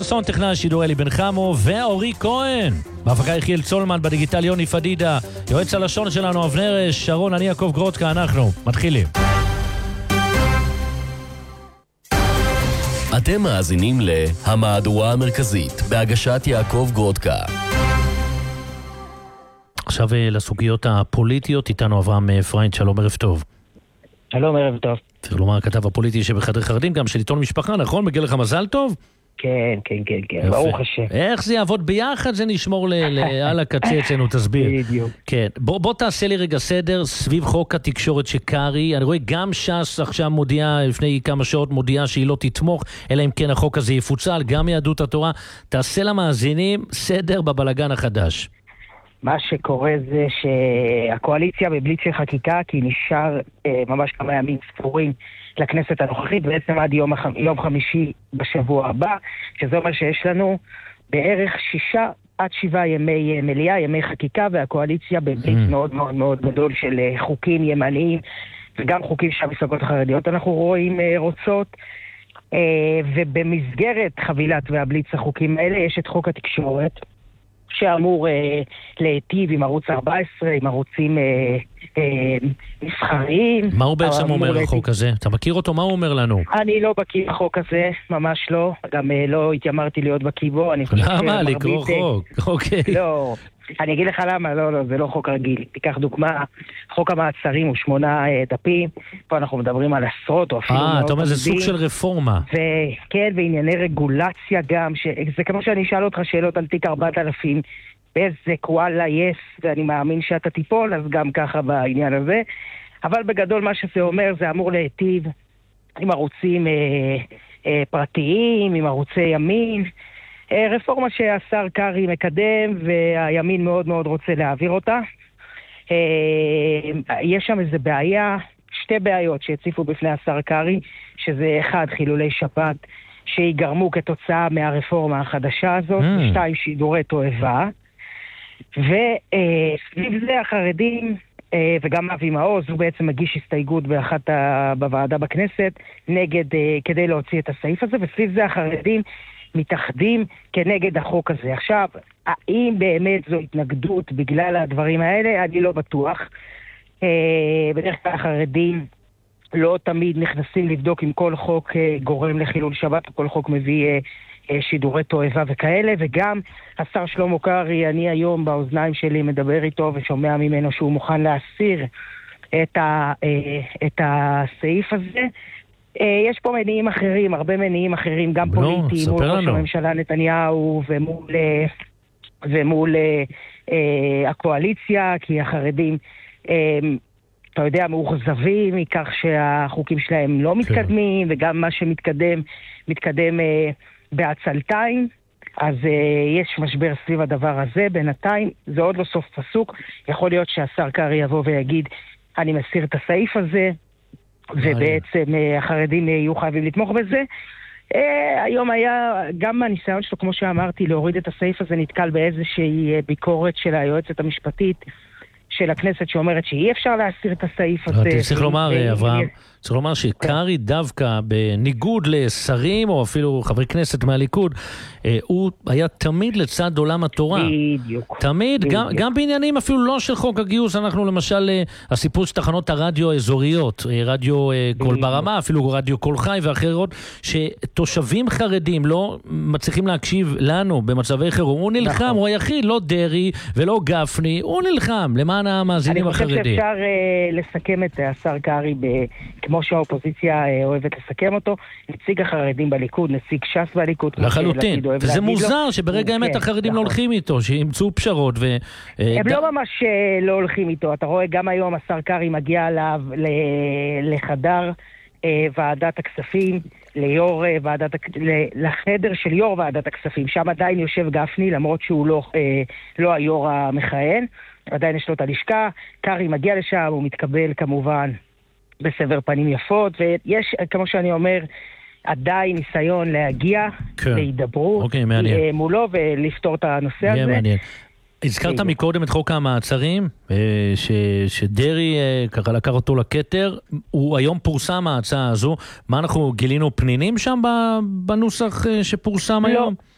חסון, טכנאי השידור אלי בן חמו, ואורי כהן. בהפקה יחיאל צולמן, בדיגיטל יוני פדידה, יועץ הלשון שלנו אבנר שרון, אני יעקב גרודקה, אנחנו מתחילים. אתם מאזינים להמהדורה המרכזית, בהגשת יעקב גרודקה. עכשיו לסוגיות הפוליטיות, איתנו אברהם פריינד, שלום, ערב טוב. שלום, ערב טוב. צריך לומר, הכתב הפוליטי שבחדרי חרדים, גם של עיתון משפחה, נכון? מגיע לך מזל טוב? כן, ברוך השם. איך זה יעבוד ביחד? זה נשמור על הקצה אצלנו, תסביר. בדיוק. כן, בוא תעשה לי רגע סדר סביב חוק התקשורת שקרי. אני רואה גם ש"ס עכשיו מודיעה, לפני כמה שעות מודיעה שהיא לא תתמוך, אלא אם כן החוק הזה יפוצל, גם יהדות התורה. תעשה למאזינים סדר בבלגן החדש. מה שקורה זה שהקואליציה בבליץ של חקיקה, כי נשאר ממש כמה ימים ספורים לכנסת הנוכחית, בעצם עד יום חמישי בשבוע הבא, שזה אומר שיש לנו בערך 6-7 ימי מליאה, ימי חקיקה, והקואליציה בבליץ מאוד מאוד מאוד גדול של חוקים ימניים, וגם חוקים שהמפלגות החרדיות אנחנו רואים רוצות, ובמסגרת חבילת והבליץ החוקים האלה יש את חוק התקשורת, שאמור להיטיב עם ערוץ 14, עם ערוצים מסחריים. מה הוא בעצם אומר החוק הזה? אתה מכיר אותו? מה הוא אומר לנו? אני לא בקיא בחוק הזה, ממש לא. גם לא התיימרתי להיות בקיא בו. למה? לקרוא חוק? אוקיי. לא. אני אגיד לך למה, לא, זה לא חוק רגיל. תיקח דוגמה, חוק המעצרים הוא 8 דפים, פה אנחנו מדברים על עשרות או אפילו אתה אומר, זה סוג של רפורמה. וכן, וענייני רגולציה גם, זה כמו שאני אשאל אותך שאלות על תיק 4000, בזק, וואלה, יס, ואני מאמין שאתה תיפול, אז גם ככה בעניין הזה. אבל בגדול מה שזה אומר, זה אמור להיטיב עם ערוצים פרטיים, עם ערוצי ימין, רפורמה שהשר קרי מקדם והימין מאוד מאוד רוצה להעביר אותה. יש שם איזה בעיה, 2 בעיות שהציפו בפני השר קרי, שזה 1, חילולי שבת שיגרמו כתוצאה מהרפורמה החדשה הזאת, 2, שידורי תועבה, וסביב זה החרדים וגם אבי מעוז, הוא בעצם מגיש הסתייגות בוועדה בכנסת נגד, כדי להוציא את הסעיף הזה, וסביב זה החרדים מתאחדים כנגד החוק הזה. עכשיו, האם באמת זו התנגדות בגלל הדברים האלה? אני לא בטוח. בדרך כלל החרדים לא תמיד נכנסים לבדוק אם כל חוק גורם לחילול שבת, או כל חוק מביא שידורי תועבה וכאלה, וגם השר שלמה קרי, אני היום באוזניים שלי מדבר איתו ושומע ממנו שהוא מוכן להסיר את הסעיף הזה. יש פה מניעים אחרים, הרבה מניעים אחרים, גם פוליטיים, מול ראש הממשלה נתניהו ומול הקואליציה, כי החרדים, אתה יודע, מאוכזבים מכך שהחוקים שלהם לא מתקדמים, וגם מה מתקדם בעצלתיים, אז יש משבר סביב הדבר הזה. בינתיים זה עוד לא סוף פסוק, יכול להיות שהשר קרי יבוא ויגיד, אני מסיר את הסעיף הזה, ובעצם החרדים יהיו חייבים לתמוך בזה. היום היה, גם מהניסיון שלו, כמו שאמרתי, להוריד את הסעיף הזה, נתקל באיזושהי ביקורת של היועצת המשפטית של הכנסת, שאומרת שאי אפשר להסיר את הסעיף הזה. צריך לומר, אברהם, צריך לומר שקרי דווקא, בניגוד לשרים, או אפילו חברי כנסת מהליכוד, הוא היה תמיד לצד עולם התורה. בדיוק. תמיד, גם בעניינים אפילו לא של חוק הגיוס, אנחנו למשל, הסיפור של תחנות הרדיו האזוריות, רדיו קול ברמה, אפילו רדיו קול חי ואחרות, שתושבים חרדים לא מצליחים להקשיב לנו במצבי חירום. הוא נלחם, הוא היחיד, לא דרי ולא גפני, הוא נלחם למען המאזינים החרדים. אני חושב שאפשר לסכם את השר קרי כמו שהאופוזיציה אוהבת לסכם אותו, נציג החרדים בליכוד, נציג ש"ס בליכוד. לחלוטין, וזה מוזר שברגע האמת החרדים לא הולכים איתו, שימצאו פשרות. הם לא ממש לא הולכים איתו, אתה רואה גם היום השר קרי מגיע עליו לחדר ועדת הכספים, לחדר של יו"ר ועדת הכספים, שם עדיין יושב גפני, למרות שהוא לא היו"ר המכהן, עדיין יש לו את הלשכה, קרי מגיע לשם, הוא מתקבל כמובן בסבר פנים יפות, ויש, כמו שאני אומר, עדיין ניסיון להגיע להידברות מולו ולפתור את הנושא הזה. מעניין. הזכרת מקודם את חוק המעצרים, שדרי ככה לקח אותו לכתר, הוא היום פורסם ההצעה הזו, מה אנחנו גילינו פנינים שם בנוסח שפורסם היום?